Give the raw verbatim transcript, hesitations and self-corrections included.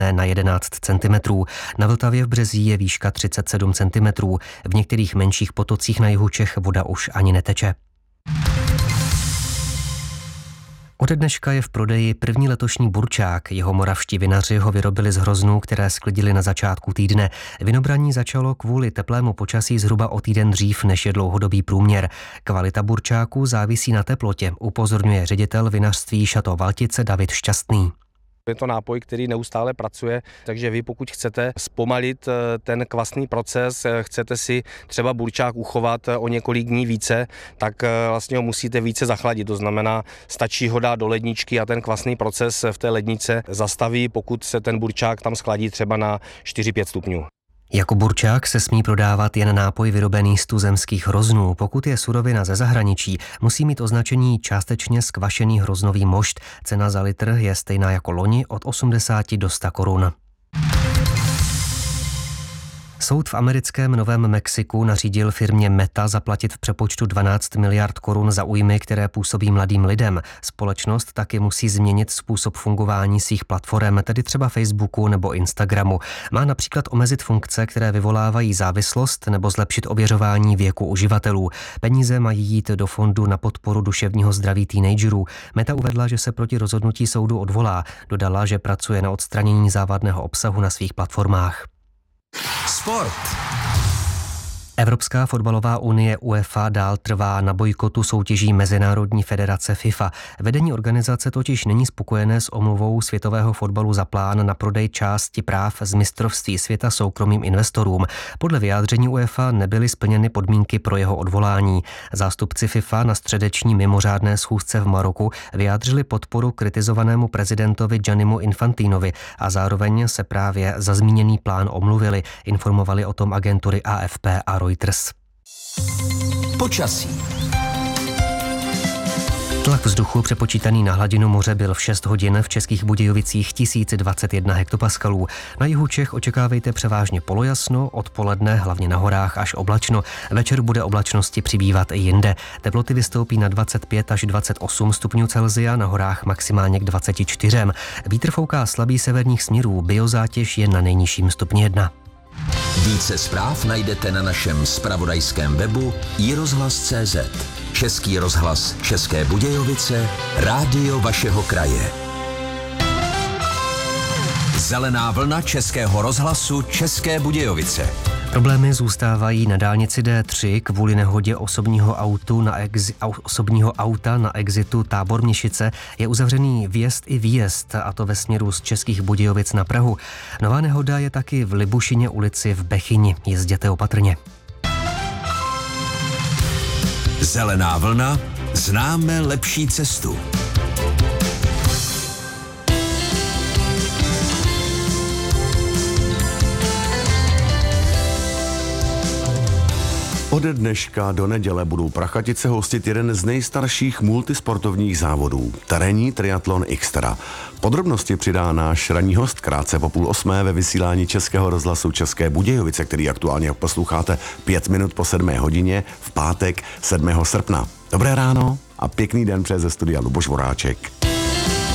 na jedenáct centimetrů. Na Vltavě v Březí je výška třicet sedm centimetrů. V některých menších potocích na jihu Čech voda už ani neteče. Ode dneška je v prodeji první letošní burčák. Jeho moravští vinaři ho vyrobili z hroznů, které sklidili na začátku týdne. Vinobraní začalo kvůli teplému počasí zhruba o týden dřív, než je dlouhodobý průměr. Kvalita burčáku závisí na teplotě, upozorňuje ředitel vinařství Šato Valtice David Šťastný. Je to nápoj, který neustále pracuje, takže vy pokud chcete zpomalit ten kvasný proces, chcete si třeba burčák uchovat o několik dní více, tak vlastně ho musíte více zachladit. To znamená, stačí ho dát do ledničky a ten kvasný proces v té lednice zastaví, pokud se ten burčák tam schladí třeba na čtyři pět stupňů. Jako burčák se smí prodávat jen nápoj vyrobený z tuzemských hroznů. Pokud je surovina ze zahraničí, musí mít označení částečně skvašený hroznový mošt. Cena za litr je stejná jako loni, od osmdesáti do sta korun. Soud v americkém Novém Mexiku nařídil firmě Meta zaplatit v přepočtu dvanáct miliard korun za újmy, které působí mladým lidem. Společnost taky musí změnit způsob fungování svých platform, tedy třeba Facebooku nebo Instagramu. Má například omezit funkce, které vyvolávají závislost, nebo zlepšit ověřování věku uživatelů. Peníze mají jít do fondu na podporu duševního zdraví teenagerů. Meta uvedla, že se proti rozhodnutí soudu odvolá. Dodala, že pracuje na odstranění závadného obsahu na svých platformách. Sport. Evropská fotbalová unie UEFA dál trvá na bojkotu soutěží Mezinárodní federace FIFA. Vedení organizace totiž není spokojené s omluvou světového fotbalu za plán na prodej části práv z mistrovství světa soukromým investorům. Podle vyjádření UEFA nebyly splněny podmínky pro jeho odvolání. Zástupci FIFA na středeční mimořádné schůzce v Maroku vyjádřili podporu kritizovanému prezidentovi Giannimu Infantinovi a zároveň se právě za zmíněný plán omluvili, informovali o tom agentury A F P a Reuters. Počasí. Tlak vzduchu přepočítaný na hladinu moře byl v šest hodin, v Českých Budějovicích tisíc dvacet jedna hektopaskalů. Na jihu Čech očekávejte převážně polojasno, odpoledne hlavně na horách až oblačno. Večer bude oblačnosti přibývat i jinde. Teploty vystoupí na dvacet pět až dvacet osm stupňů Celsia, na horách maximálně k dvaceti čtyřem. Vítr fouká slabý severních směrů, biozátěž je na nejnižším stupni jedna. Více zpráv najdete na našem zpravodajském webu i rozhlas tečka cé zet. Český rozhlas České Budějovice, rádio vašeho kraje. Zelená vlna Českého rozhlasu České Budějovice. Problémy zůstávají na dálnici D tři kvůli nehodě osobního, autu na exi, osobního auta na exitu Tábor Mnišice. Je uzavřený vjezd i výjezd, a to ve směru z Českých Budějovic na Prahu. Nová nehoda je taky v Libušině ulici v Bechyni. Jezděte opatrně. Zelená vlna, známe lepší cestu. Ode dneška do neděle budou Prachatice hostit jeden z nejstarších multisportovních závodů, terénní triatlon Xterra. Podrobnosti přidá náš ranní host krátce po půl osmé ve vysílání Českého rozhlasu České Budějovice, který aktuálně posloucháte pět minut po sedmé hodině v pátek sedmého srpna. Dobré ráno a pěkný den přeje ze studia Luboš Voráček.